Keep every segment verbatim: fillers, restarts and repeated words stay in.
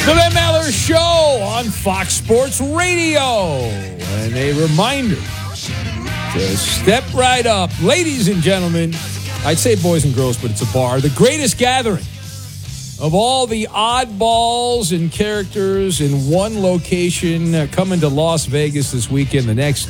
The Ben Maller Show on Fox Sports Radio. And a reminder to step right up. Ladies and gentlemen, I'd say boys and girls, but it's a bar. The greatest gathering of all the oddballs and characters in one location uh, coming to Las Vegas this weekend. The next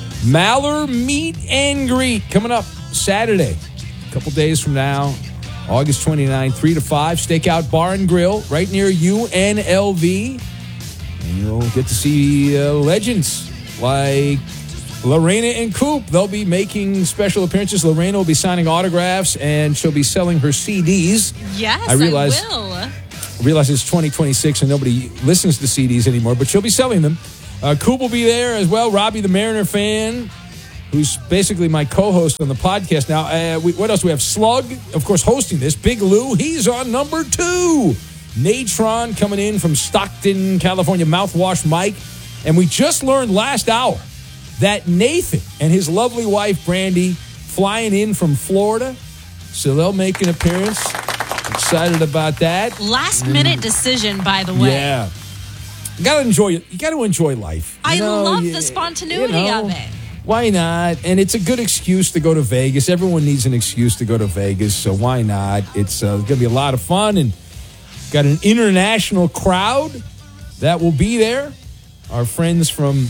Maller Meet and Greet coming up Saturday, a couple days from now. August twenty-ninth, three to five, Stakeout Bar and Grill, right near U N L V. And you'll get to see uh, legends like Lorena and Coop. They'll be making special appearances. Lorena will be signing autographs, and she'll be selling her C Ds. Yes, I, realize, I will. I realize it's twenty twenty-six and nobody listens to C Ds anymore, but she'll be selling them. Uh, Coop will be there as well. Robbie, the Mariner fan, who's basically my co-host on the podcast now. Uh, we, what else? We have Slug, of course, hosting this. Big Lou, he's on number two. Natron coming in from Stockton, California. Mouthwash Mike. And we just learned last hour that Nathan and his lovely wife, Brandy, flying in from Florida. So they'll make an appearance. Excited about that. Last minute mm. decision, by the way. Yeah. You gotta enjoy it. You gotta enjoy life. You I know, love you, the spontaneity you know, of it. Why not? And it's a good excuse to go to Vegas. Everyone needs an excuse to go to Vegas, so why not? It's uh, going to be a lot of fun, and got an international crowd that will be there. Our friends from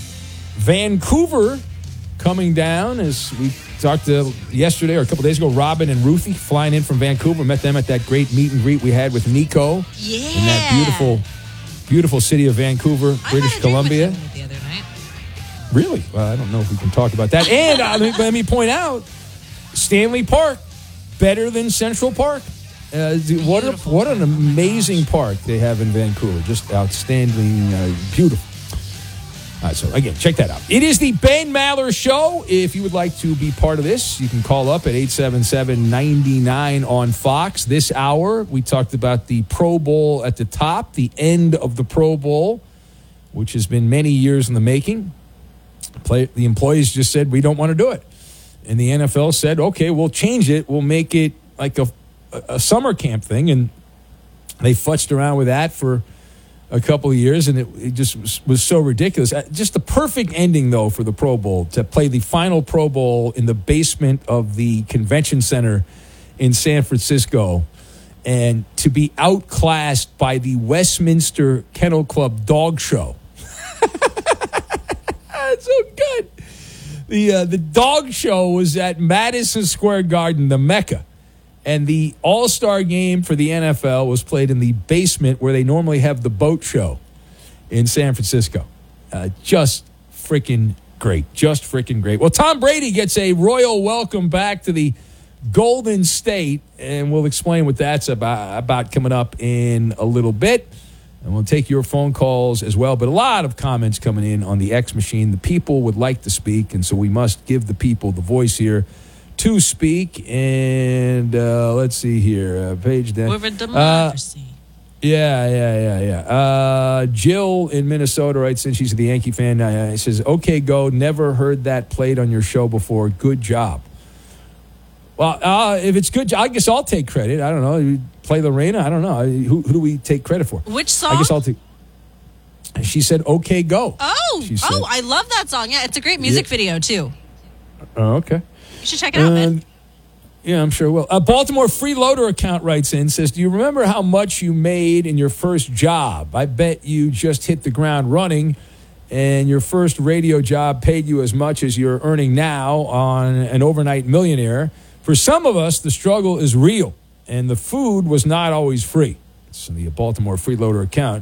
Vancouver coming down, as we talked to yesterday or a couple days ago. Robin and Ruthie flying in from Vancouver. Met them at that great meet and greet we had with Nico. Yeah. In that beautiful, beautiful city of Vancouver, I British had a drink Columbia. with them the other night. Really? Well, I don't know if we can talk about that. And uh, let, me, let me point out, Stanley Park, better than Central Park. Uh, what, a, what an amazing park they have in Vancouver. Just outstanding, uh, beautiful. All right, so again, check that out. It is the Ben Maller Show. If you would like to be part of this, you can call up at eight seven seven, nine nine on Fox. This hour, we talked about the Pro Bowl at the top, the end of the Pro Bowl, which has been many years in the making. Play, the employees just said, we don't want to do it. And the N F L said, okay, we'll change it. We'll make it like a, a summer camp thing. And they futzed around with that for a couple of years, and it, it just was, was so ridiculous. Just the perfect ending, though, for the Pro Bowl, to play the final Pro Bowl in the basement of the convention center in San Francisco and to be outclassed by the Westminster Kennel Club Dog Show. It's so good. The uh, the dog show was at Madison Square Garden, the Mecca. And the All-Star game for the N F L was played in the basement where they normally have the boat show in San Francisco. Uh, just freaking great. Just freaking great. Well, Tom Brady gets a royal welcome back to the Golden State, and we'll explain what that's about, about coming up in a little bit. And we'll take your phone calls as well. But a lot of comments coming in on the X machine. The people would like to speak, and so we must give the people the voice here to speak. And uh, let's see here. Uh, page down. We're a democracy. Uh, yeah, yeah, yeah, yeah. Uh, Jill in Minnesota writes in. She's the Yankee fan. Uh, she says, okay, go. Never heard that played on your show before. Good job. Well, uh, if it's good, I guess I'll take credit. I don't know. You play Lorena? I don't know. Who, who do we take credit for? Which song? I guess I'll take. She said, okay, go. Oh, said, oh, I love that song. Yeah, it's a great music yeah. video, too. Oh, okay. You should check it out, man. Yeah, I'm sure it will. A Baltimore Freeloader account writes in, says, do you remember how much you made in your first job? I bet you just hit the ground running, and your first radio job paid you as much as you're earning now on an overnight millionaire. For some of us, the struggle is real, and the food was not always free. It's the Baltimore Freeloader account.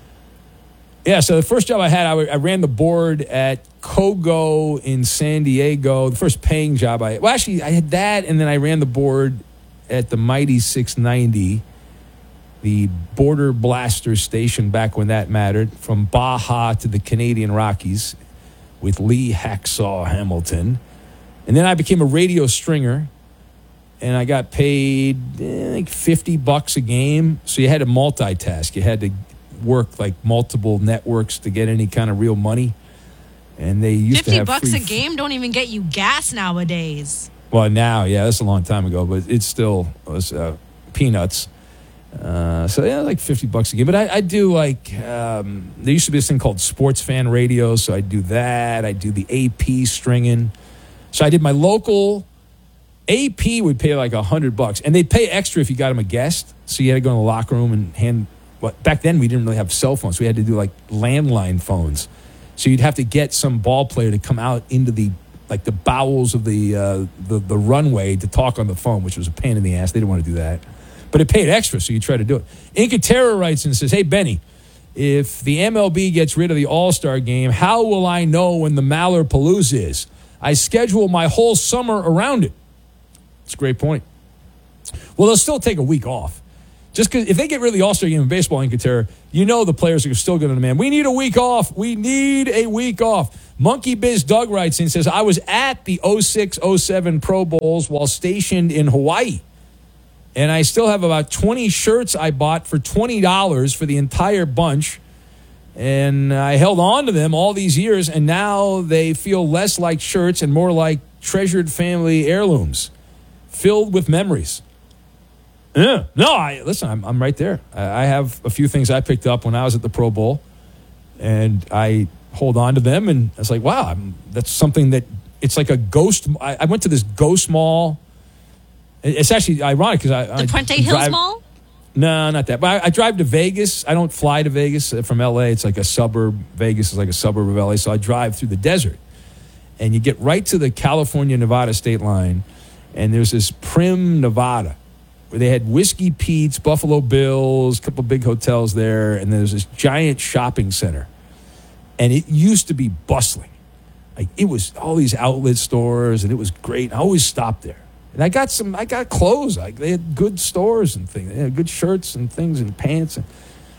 Yeah, so the first job I had, I, I ran the board at Kogo in San Diego. The first paying job I well, actually, I had that, and then I ran the board at the Mighty six ninety, the border blaster station back when that mattered, from Baja to the Canadian Rockies with Lee Hacksaw Hamilton. And then I became a radio stringer, and I got paid eh, like fifty bucks a game. So you had to multitask. You had to work like multiple networks to get any kind of real money. And they used to have fifty bucks a f- game don't even get you gas nowadays. Well, now, yeah, that's a long time ago, but it still was uh, peanuts. Uh, so yeah, like fifty bucks a game. But I, I do like, um, there used to be this thing called Sports Fan Radio, so I do that. I do the A P stringing. So I did my local. A P would pay like a hundred bucks, and they'd pay extra if you got them a guest. So you had to go in the locker room and hand. What back then we didn't really have cell phones. We had to do like landline phones. So you'd have to get some ball player to come out into the like the bowels of the uh, the the runway to talk on the phone, which was a pain in the ass. They didn't want to do that. But it paid extra, so you try to do it. Incatera writes and says, hey, Benny, if the M L B gets rid of the All-Star game, how will I know when the Maller Palooza is? I schedule my whole summer around it. It's a great point. Well, they'll still take a week off. Just because if they get rid of the All-Star game in baseball, Incatera, you know the players are still going to demand, we need a week off. We need a week off. Monkey Biz Doug writes and says, I was at the oh six oh seven Pro Bowls while stationed in Hawaii. And I still have about twenty shirts I bought for twenty dollars for the entire bunch. And I held on to them all these years, and now they feel less like shirts and more like treasured family heirlooms, filled with memories. Yeah. No, I listen, I'm, I'm right there. I, I have a few things I picked up when I was at the Pro Bowl, and I hold on to them, and it's like, wow, I'm, that's something that, it's like a ghost. I, I went to this ghost mall. It's actually ironic because I... The I Puente drive, Hills Mall? No, not that. But I, I drive to Vegas. I don't fly to Vegas from L A. It's like a suburb. Vegas is like a suburb of L A. So I drive through the desert. And you get right to the California-Nevada state line. And there's this Prim, Nevada, where they had Whiskey Pete's, Buffalo Bills, a couple big hotels there. And there's this giant shopping center. And it used to be bustling. Like, it was all these outlet stores, and it was great. I always stopped there. And I got some, I got clothes. Like, they had good stores and things. They had good shirts and things and pants. And,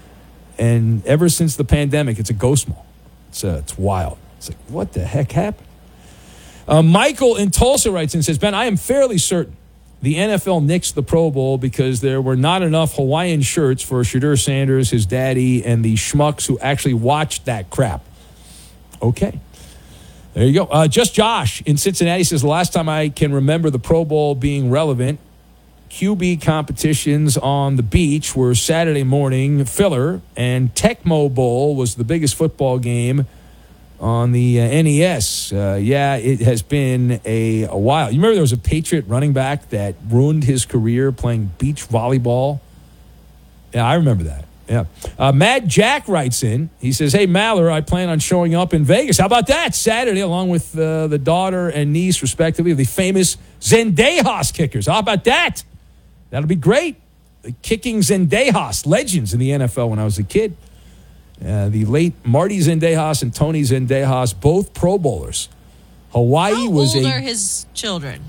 and ever since the pandemic, it's a ghost mall. It's, uh, it's wild. It's like, what the heck happened? Uh, Michael in Tulsa writes and says, Ben, I am fairly certain the N F L nixed the Pro Bowl because there were not enough Hawaiian shirts for Shadur Sanders, his daddy, and the schmucks who actually watched that crap. Okay. There you go. Uh, just Josh in Cincinnati says, the last time I can remember the Pro Bowl being relevant, Q B competitions on the beach were Saturday morning filler, and Tecmo Bowl was the biggest football game on the uh, N E S. Uh, yeah, it has been a, a while. You remember there was a Patriot running back that ruined his career playing beach volleyball? Yeah, I remember that. Yeah. Uh, Mad Jack writes in. He says, hey, Maller, I plan on showing up in Vegas. How about that? Saturday, along with uh, the daughter and niece, respectively, of the famous Zendejas kickers. How about that? That'll be great. The kicking Zendejas, legends in the N F L when I was a kid. Uh, the late Marty Zendejas and Tony Zendejas, both Pro Bowlers. Hawaii How was old a... are his children?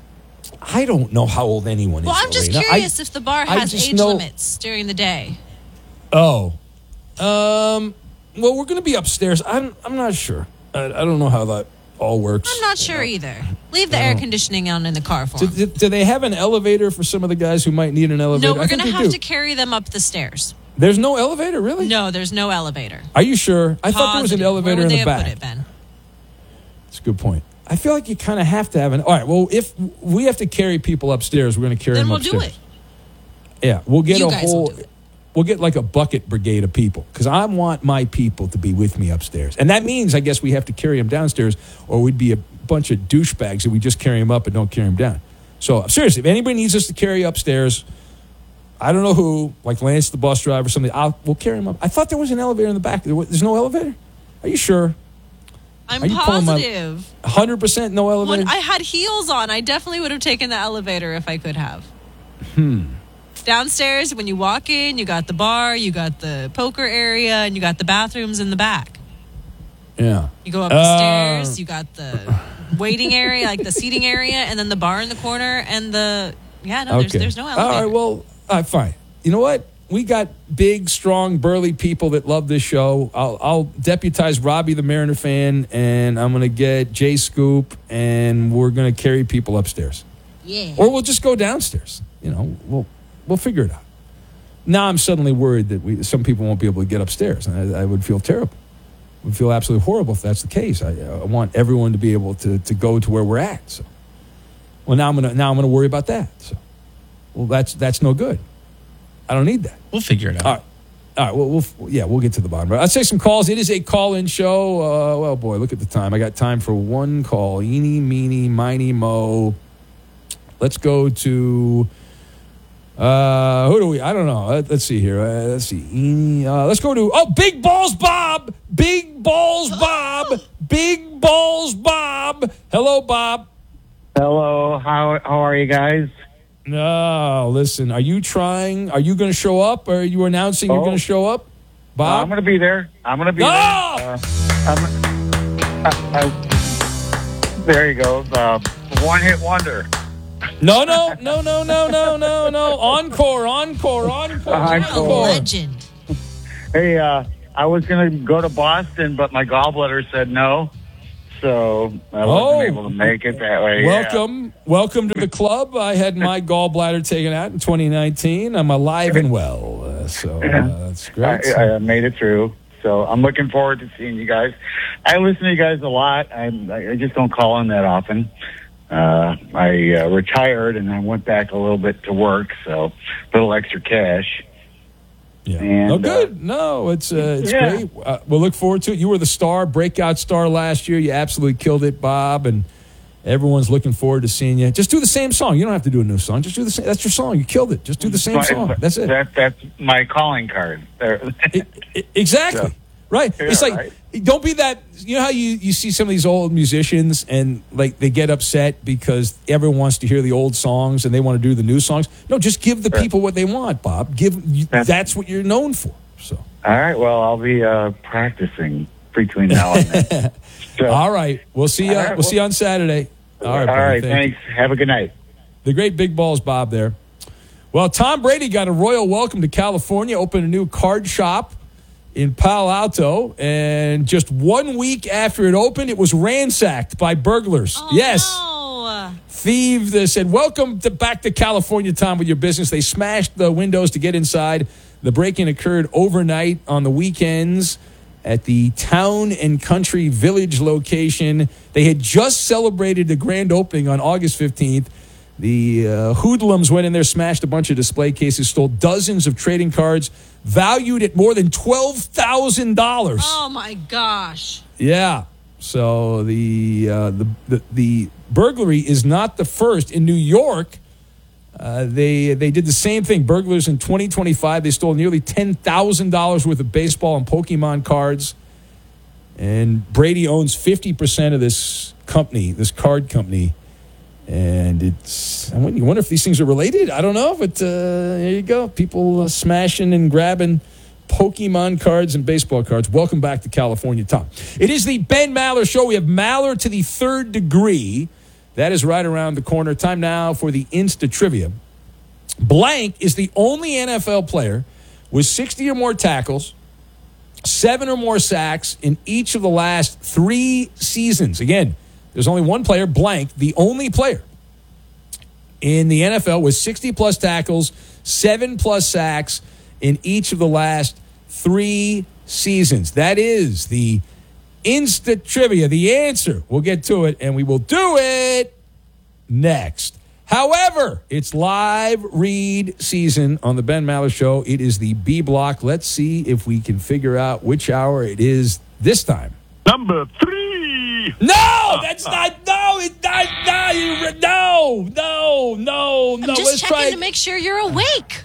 I don't know how old anyone Well, is. I'm just Elena. curious I, if the bar I has just age know- limits during the day. Oh. Um, well, we're going to be upstairs. I'm I'm not sure. I, I don't know how that all works. I'm not sure either. Leave the air conditioning on in the car for Do, them. do, do they have an elevator for some of the guys who might need an elevator? No, I we're think going to they have do. to carry them up the stairs. There's no elevator, really? No, there's no elevator. Are you sure? I thought there was an Positive. elevator Where would in they the have back. put it, Ben? That's a good point. I feel like you kind of have to have an... All right, well, if we have to carry people upstairs, we're going to carry Then them we'll upstairs. do it. Yeah, we'll get You a guys will whole... do it. We'll get like a bucket brigade of people because I want my people to be with me upstairs. And that means, I guess, we have to carry them downstairs or we'd be a bunch of douchebags if we just carry them up and don't carry them down. So, seriously, if anybody needs us to carry upstairs, I don't know who, like Lance, the bus driver or something, I'll, we'll carry them up. I thought there was an elevator in the back. There was, there's no elevator? Are you sure? I'm Are you pulling my- positive. one hundred percent no elevator? When I had heels on, I definitely would have taken the elevator if I could have. Hmm. Downstairs, when you walk in, you got the bar, you got the poker area, and you got the bathrooms in the back. Yeah. You go up the Uh, stairs, you got the waiting area, like the seating area, and then the bar in the corner, and the... Yeah, no, there's, there's no elevator. All right, well, all right, fine. You know what? We got big, strong, burly people that love this show. I'll, I'll deputize Robbie, the Mariner fan, and I'm going to get Jay Scoop, and we're going to carry people upstairs. Yeah. Or we'll just go downstairs. You know, we'll we'll figure it out. Now I'm suddenly worried that we some people won't be able to get upstairs, and I, I would feel terrible. I would feel absolutely horrible if that's the case. I, I want everyone to be able to, to go to where we're at. So, well, now I'm gonna now I'm gonna worry about that. So, well, that's that's no good. I don't need that. We'll figure it out. All right. All right, well, we'll yeah, we'll get to the bottom. But I'll take some calls. It is a call-in show. Uh, well, boy, look at the time. I got time for one call. Eeny, meeny, miny, mo. Let's go to, uh, who do we, I don't know. Let, let's see here. Uh, let's see. Eeny, uh, let's go to, oh, Big Balls Bob. Big Balls Bob. Big Balls Bob. Hello, Bob. Hello. How how are you guys? No, listen, are you trying, are you going to show up? Or are you announcing you're Oh. going to show up? Bob? Uh, I'm going to be there. I'm going to be No! there. Uh, I'm, I, I, there you go. The one-hit wonder. No, no, no, no, no, no, no, no. Encore, encore, encore, Encore. encore. Legend. Hey, uh, I was going to go to Boston, but my gallbladder said no. So I wasn't Oh. able to make it that way. yeah. Welcome, welcome to the club. I had my gallbladder taken out in twenty nineteen. I'm alive and well, uh, so uh, that's great. I, I made it through. So I'm looking forward to seeing you guys. I listen to you guys a lot. I, I just don't call in that often. Uh, I uh, retired and I went back a little bit to work, so a little extra cash. Yeah. And, no, good. No, it's uh, it's yeah. great. Uh, we'll look forward to it. You were the star, breakout star last year. You absolutely killed it, Bob, and everyone's looking forward to seeing you. Just do the same song. You don't have to do a new song. Just do the same. That's your song. You killed it. Just do the same song. That's it. That, that's my calling card. There. I- I- exactly. So, right. yeah, It's like, right. don't be that. You know how you, you see some of these old musicians and like they get upset because everyone wants to hear the old songs and they want to do the new songs. No, just give the Right. people what they want, Bob. Give you, That's- that's what you're known for. So, All right. Well, I'll be uh, practicing between now and then. So, all right. We'll see you. All right, we'll well- see you on Saturday. All right. all buddy, right. thank you. Thanks. Have a good night. The great Big Balls Bob there. Well, Tom Brady got a royal welcome to California, opened a new card shop in Palo Alto, and just one week after it opened, it was ransacked by burglars. Oh, yes. No. Thieves uh, said, welcome to, back to California, Tom, with your business. They smashed the windows to get inside. The break-in occurred overnight on the weekends at the Town and Country Village location. They had just celebrated the grand opening on August fifteenth. The uh, hoodlums went in there, smashed a bunch of display cases, stole dozens of trading cards valued at more than twelve thousand dollars. Oh my gosh. Yeah. So the, uh, the the the burglary is not the first in New York. Uh, they they did the same thing. Burglars in twenty twenty-five, they stole nearly ten thousand dollars worth of baseball and Pokemon cards. And Brady owns fifty percent of this company, this card company. And it's, I wonder, you wonder if these things are related? I don't know, but uh, there you go. People uh, smashing and grabbing Pokemon cards and baseball cards. Welcome back to California, Tom. It is the Ben Maller Show. We have Maller to the third degree. That is right around the corner. Time now for the Insta Trivia. Blank is the only N F L player with sixty or more tackles, seven or more sacks in each of the last three seasons. Again, there's only one player, blank, the only player in the N F L with sixty plus tackles, seven plus sacks in each of the last three seasons. That is the Insta Trivia. The answer, we'll get to it, and we will do it next. However, it's live read season on the Ben Maller Show. It is the B block. Let's see if we can figure out which hour it is this time. Number three. No, that's not. No, it's not. No, you, no, no, no, I'm no. just Let's checking try. to make sure you're awake.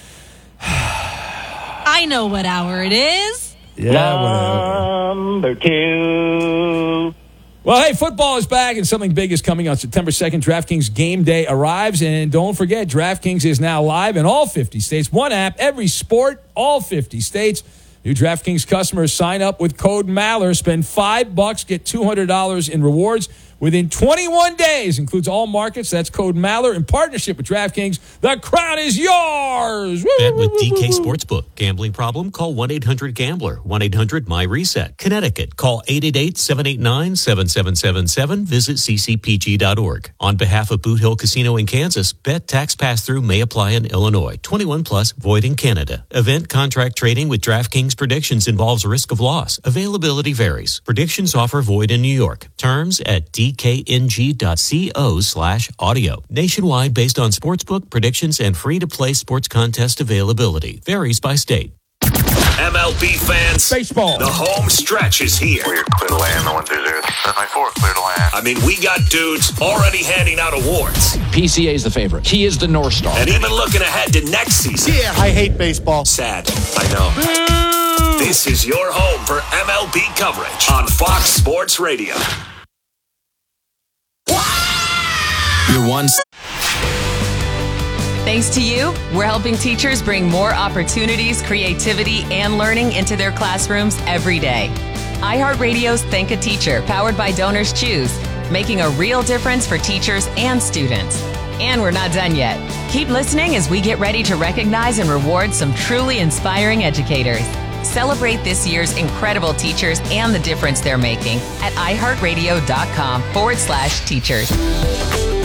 I know what hour it is. Yeah, whatever. Number two. Well, hey, football is back, and something big is coming on September second. DraftKings Game Day arrives, and don't forget, DraftKings is now live in all fifty states. One app, every sport, all fifty states. New DraftKings customers sign up with code Maller, spend five bucks, get two hundred dollars in rewards within twenty-one days. Includes all markets. That's code Maller in partnership with DraftKings. The crown is yours. Woo, Bet with woo, D woo, K woo. Sportsbook. Gambling problem? Call one eight hundred gambler. one eight hundred my reset. Connecticut. Call eight eight eight, seven eight nine, seven seven seven seven. Visit c c p g dot org. On behalf of Boot Hill Casino in Kansas, bet tax pass-through may apply in Illinois. twenty-one plus, void in Canada. Event contract trading with DraftKings predictions involves risk of loss. Availability varies. Predictions offer void in New York. Terms at D b k n g dot co slash audio. Nationwide based on sportsbook, predictions, and free-to-play sports contest availability. Varies by state. M L B fans, Baseball. The home stretch is here. Clear, clear to land, the one through there. seven ninety-four, clear to land. I mean, we got dudes already handing out awards. P C A is the favorite. He is the North Star. And even looking ahead to next season. Yeah, I hate baseball. Sad, I know. This is your home for M L B coverage on Fox Sports Radio. Your one. Thanks to you, we're helping teachers bring more opportunities, creativity, and learning into their classrooms every day. iHeartRadio's Thank a Teacher, powered by Donors Choose, making a real difference for teachers and students. And we're not done yet. Keep listening as we get ready to recognize and reward some truly inspiring educators. Celebrate this year's incredible teachers and the difference they're making at iHeartRadio.com forward slash teachers.